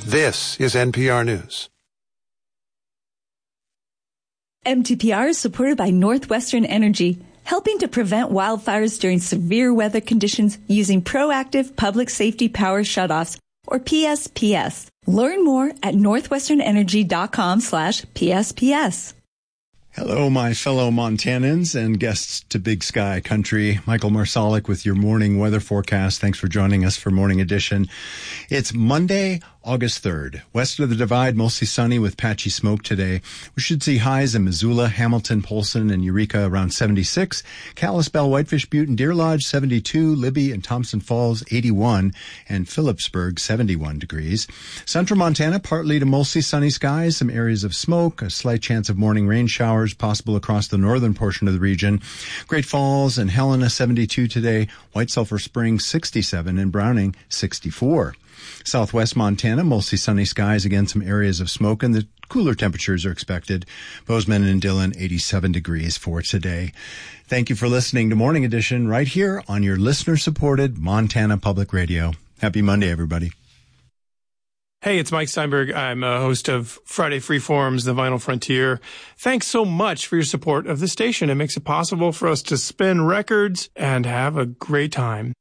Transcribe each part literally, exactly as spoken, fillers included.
This is N P R News. M T P R is supported by Northwestern Energy, helping to prevent wildfires during severe weather conditions using proactive public safety power shutoffs, or P S P S. Learn more at northwesternenergy.com slash PSPS. Hello, my fellow Montanans and guests to Big Sky Country. Michael Marsalic with your morning weather forecast. Thanks for joining us for Morning Edition. It's Monday, August third. West of the Divide, mostly sunny with patchy smoke today. We should see highs in Missoula, Hamilton, Polson, and Eureka around seventy-six. Kalispell, Whitefish Butte, and Deer Lodge, seventy-two. Libby and Thompson Falls, eighty-one. And Phillipsburg, seventy-one degrees. Central Montana, partly to mostly sunny skies. Some areas of smoke. A slight chance of morning rain showers possible across the northern portion of the region. Great Falls and Helena, seventy-two today. White Sulphur Springs, sixty-seven. And Browning, sixty-four. Southwest Montana, mostly sunny skies. Again, some areas of smoke, and the cooler temperatures are expected. Bozeman and Dillon, eighty-seven degrees for today. Thank you for listening to Morning Edition right here on your listener-supported Montana Public Radio. Happy Monday, everybody. Hey, it's Mike Steinberg. I'm a host of Friday Freeform's The Vinyl Frontier. Thanks so much for your support of the station. It makes it possible for us to spin records and have a great time.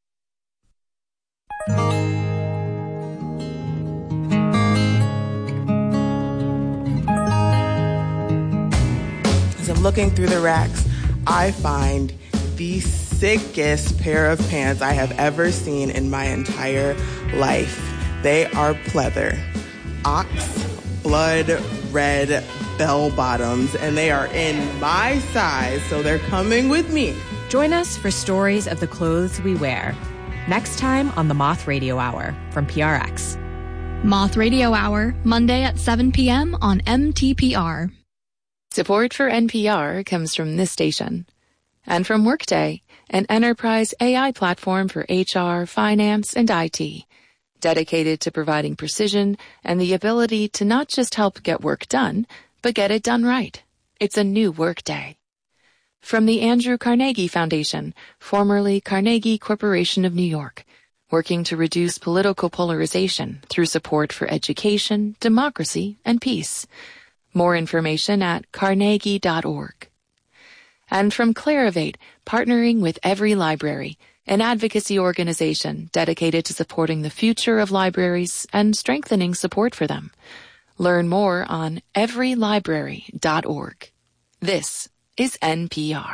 As I'm looking through the racks, I find the sickest pair of pants I have ever seen in my entire life. They are pleather, ox blood red bell bottoms, and they are in my size, so they're coming with me. Join us for stories of the clothes we wear. Next time on the Moth Radio Hour from P R X. Moth Radio Hour, Monday at seven p.m. on M T P R. Support for N P R comes from this station and from Workday, an enterprise A I platform for H R, finance, and I T, dedicated to providing precision and the ability to not just help get work done, but get it done right. It's a new Workday. From the Andrew Carnegie Foundation, formerly Carnegie Corporation of New York, working to reduce political polarization through support for education, democracy, and peace. More information at carnegie dot org. And from Clarivate, partnering with Every Library, an advocacy organization dedicated to supporting the future of libraries and strengthening support for them. Learn more on every library dot org. This is N P R.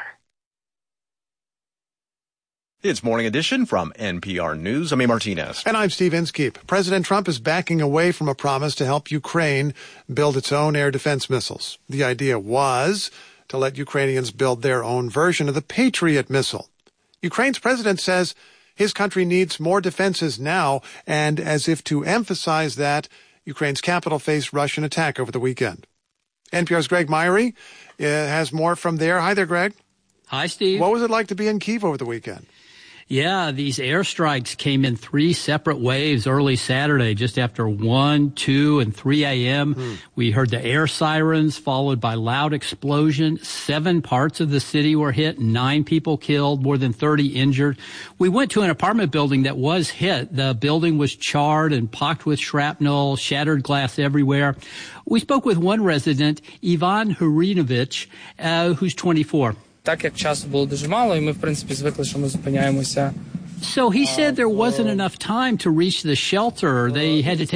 It's Morning Edition from N P R News. I'm A. Martinez. And I'm Steve Inskeep. President Trump is backing away from a promise to help Ukraine build its own air defense missiles. The idea was to let Ukrainians build their own version of the Patriot missile. Ukraine's president says his country needs more defenses now, and as if to emphasize that, Ukraine's capital faced Russian attack over the weekend. N P R's Greg Myrie uh, has more from there. Hi there, Greg. Hi, Steve. What was it like to be in Kyiv over the weekend? Yeah, these airstrikes came in three separate waves early Saturday, just after one, two, and three a.m. Hmm. We heard the air sirens followed by loud explosion. Seven parts of the city were hit, nine people killed, more than thirty injured. We went to an apartment building that was hit. The building was charred and pocked with shrapnel, shattered glass everywhere. We spoke with one resident, Ivan Hurinovich, uh, who's twenty-four. Так як часу було дуже мало, і ми, в принципі, звикли, що ми зупиняємося. So he said there wasn't enough time to reach the shelter. They had to take